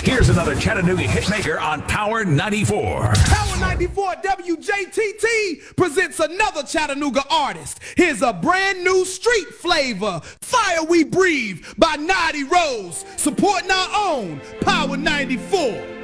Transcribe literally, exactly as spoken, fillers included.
Here's another Chattanooga hitmaker on Power ninety-four. Power ninety-four W J T T presents another Chattanooga artist. Here's a brand new street flavor, Fire We Breathe by Naughty Rose, supporting our own Power ninety-four.